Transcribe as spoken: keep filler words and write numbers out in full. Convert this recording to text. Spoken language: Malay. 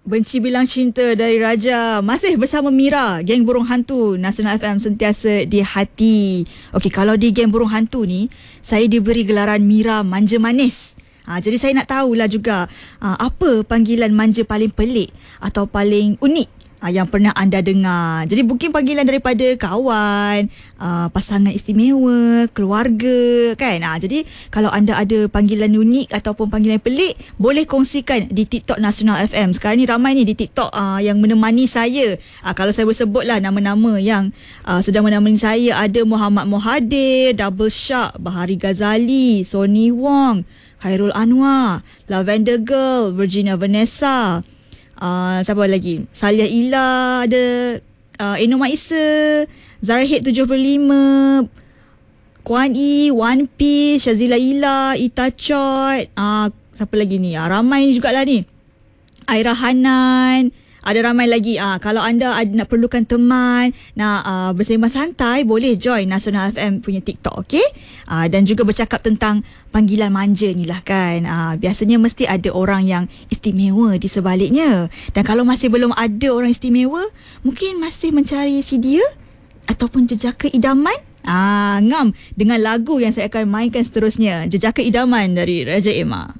Benci Bilang Cinta dari Raja. Masih bersama Mira, Geng Burung Hantu Nasional F M, sentiasa di hati. Okey, kalau di Geng Burung Hantu ni, saya diberi gelaran Mira Manja Manis. Ha, jadi saya nak tahulah juga ha, apa panggilan manja paling pelik atau paling unik ha, yang pernah anda dengar. Jadi mungkin panggilan daripada kawan, uh, pasangan istimewa, keluarga kan. Ha, jadi kalau anda ada panggilan unik ataupun panggilan pelik, boleh kongsikan di TikTok Nasional F M. Sekarang ni ramai ni di TikTok uh, yang menemani saya. Ha, kalau saya bersebutlah nama-nama yang uh, sedang menemani saya, ada Muhammad Mohadir, Double Shark, Bahari Ghazali, Sony Wong, Khairul Anwar, Lavender Girl, Virginia Vanessa, uh, siapa lagi? Salia Ila, ada uh, Eno Maisa, Zarahid tujuh puluh lima, Kuan E, One Piece, Shazila Ila, Ita Chot, uh, siapa lagi ni? Uh, ramai ni jugalah ni. Aira Hanan, ada ramai lagi. Ah, kalau anda ada, nak perlukan teman, nak uh, bersembang santai, boleh join Nasional F M punya TikTok, okey? Ah, dan juga bercakap tentang panggilan manja ni lah kan. Ah, biasanya mesti ada orang yang istimewa di sebaliknya. Dan kalau masih belum ada orang istimewa, mungkin masih mencari si dia ataupun jejaka idaman. Ah, ngam dengan lagu yang saya akan mainkan seterusnya, Jejaka Idaman dari Raja Emma.